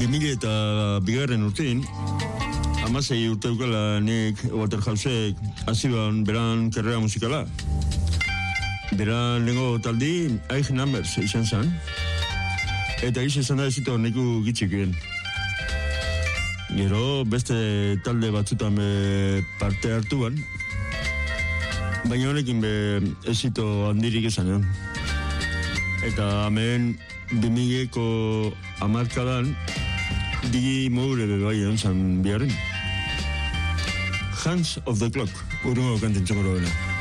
2002 urtein, 16 urte dukala nik Waterhousek hasi beran karrera musikala. Beran lengo taldi Aig Numbers izan zen. Eta giz esan da ezito neku gitxikien. Gero beste talde batzutan parte hartuan, baina honekin ezito handirik esan. Eta hemen 2000ko hamarkadan digi moure bai egon zan biharren. Hands of the Clock, urungo kanten txokoro bera.